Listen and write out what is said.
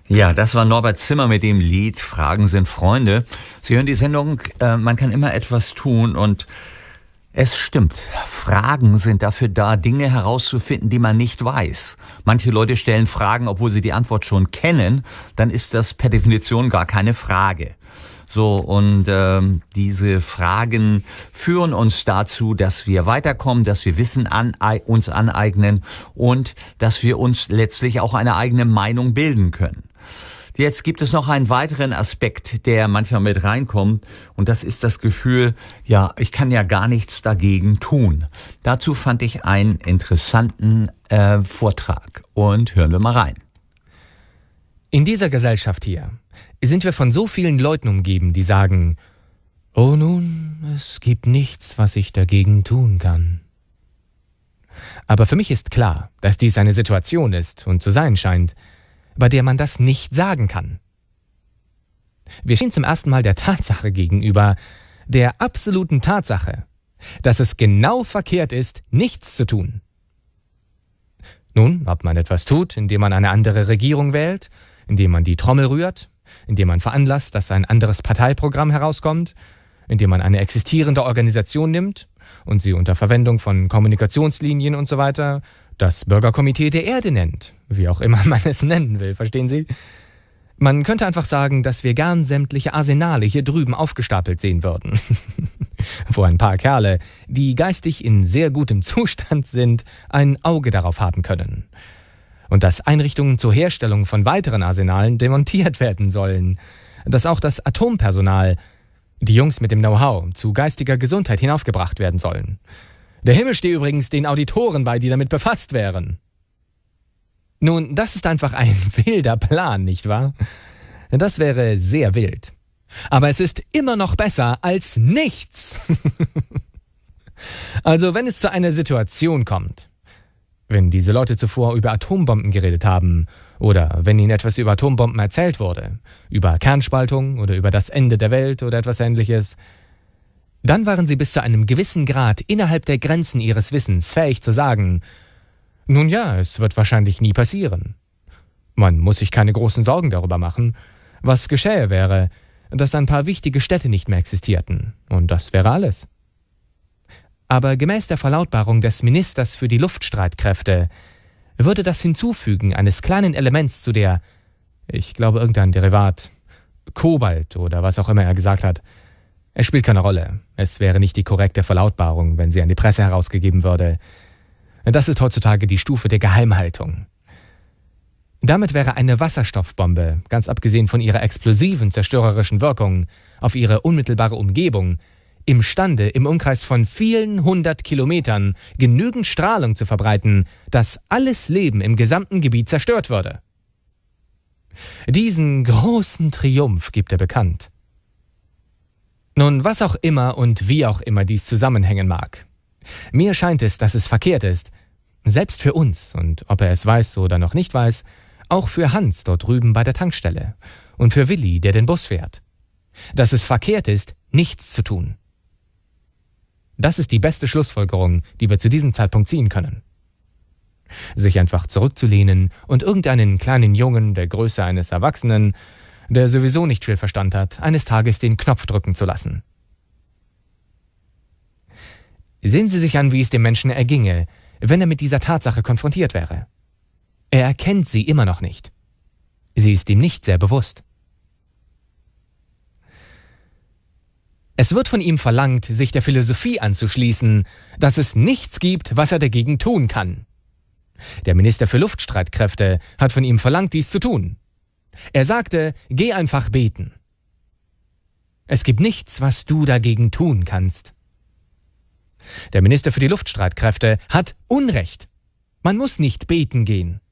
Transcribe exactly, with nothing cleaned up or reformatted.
Ja, das war Norbert Zimmer mit dem Lied Fragen sind Freunde. Sie hören die Sendung, äh, man kann immer etwas tun und es stimmt. Fragen sind dafür da, Dinge herauszufinden, die man nicht weiß. Manche Leute stellen Fragen, obwohl sie die Antwort schon kennen, dann ist das per Definition gar keine Frage. So, und ähm, diese Fragen führen uns dazu, dass wir weiterkommen, dass wir Wissen an, uns aneignen und dass wir uns letztlich auch eine eigene Meinung bilden können. Jetzt gibt es noch einen weiteren Aspekt, der manchmal mit reinkommt, und das ist das Gefühl, ja, ich kann ja gar nichts dagegen tun. Dazu fand ich einen interessanten äh, Vortrag und hören wir mal rein. In dieser Gesellschaft hier sind wir von so vielen Leuten umgeben, die sagen, oh nun, es gibt nichts, was ich dagegen tun kann. Aber für mich ist klar, dass dies eine Situation ist und zu sein scheint, bei der man das nicht sagen kann. Wir stehen zum ersten Mal der Tatsache gegenüber, der absoluten Tatsache, dass es genau verkehrt ist, nichts zu tun. Nun, ob man etwas tut, indem man eine andere Regierung wählt, indem man die Trommel rührt, indem man veranlasst, dass ein anderes Parteiprogramm herauskommt, indem man eine existierende Organisation nimmt und sie unter Verwendung von Kommunikationslinien und so weiter das Bürgerkomitee der Erde nennt, wie auch immer man es nennen will, verstehen Sie? Man könnte einfach sagen, dass wir gern sämtliche Arsenale hier drüben aufgestapelt sehen würden. Wo ein paar Kerle, die geistig in sehr gutem Zustand sind, ein Auge darauf haben können. Und dass Einrichtungen zur Herstellung von weiteren Arsenalen demontiert werden sollen. Dass auch das Atompersonal, die Jungs mit dem Know-how, zu geistiger Gesundheit hinaufgebracht werden sollen. Der Himmel stehe übrigens den Auditoren bei, die damit befasst wären. Nun, das ist einfach ein wilder Plan, nicht wahr? Das wäre sehr wild. Aber es ist immer noch besser als nichts. Also, wenn es zu einer Situation kommt, wenn diese Leute zuvor über Atombomben geredet haben oder wenn ihnen etwas über Atombomben erzählt wurde, über Kernspaltung oder über das Ende der Welt oder etwas Ähnliches, dann waren sie bis zu einem gewissen Grad innerhalb der Grenzen ihres Wissens fähig zu sagen, nun ja, es wird wahrscheinlich nie passieren. Man muss sich keine großen Sorgen darüber machen. Was geschähe wäre, dass ein paar wichtige Städte nicht mehr existierten. Und das wäre alles. Aber gemäß der Verlautbarung des Ministers für die Luftstreitkräfte würde das Hinzufügen eines kleinen Elements zu der, ich glaube irgendein Derivat, Kobalt oder was auch immer er gesagt hat, es spielt keine Rolle. Es wäre nicht die korrekte Verlautbarung, wenn sie an die Presse herausgegeben würde. Das ist heutzutage die Stufe der Geheimhaltung. Damit wäre eine Wasserstoffbombe, ganz abgesehen von ihrer explosiven, zerstörerischen Wirkung auf ihre unmittelbare Umgebung, imstande, im Umkreis von vielen hundert Kilometern genügend Strahlung zu verbreiten, dass alles Leben im gesamten Gebiet zerstört würde. Diesen großen Triumph gibt er bekannt. Nun, was auch immer und wie auch immer dies zusammenhängen mag. Mir scheint es, dass es verkehrt ist, selbst für uns, und ob er es weiß oder noch nicht weiß, auch für Hans dort drüben bei der Tankstelle und für Willi, der den Bus fährt, dass es verkehrt ist, nichts zu tun. Das ist die beste Schlussfolgerung, die wir zu diesem Zeitpunkt ziehen können. Sich einfach zurückzulehnen und irgendeinen kleinen Jungen der Größe eines Erwachsenen, der sowieso nicht viel Verstand hat, eines Tages den Knopf drücken zu lassen. Sehen Sie sich an, wie es dem Menschen erginge, wenn er mit dieser Tatsache konfrontiert wäre. Er erkennt sie immer noch nicht. Sie ist ihm nicht sehr bewusst. Es wird von ihm verlangt, sich der Philosophie anzuschließen, dass es nichts gibt, was er dagegen tun kann. Der Minister für Luftstreitkräfte hat von ihm verlangt, dies zu tun. Er sagte, geh einfach beten. Es gibt nichts, was du dagegen tun kannst. Der Minister für die Luftstreitkräfte hat Unrecht. Man muss nicht beten gehen.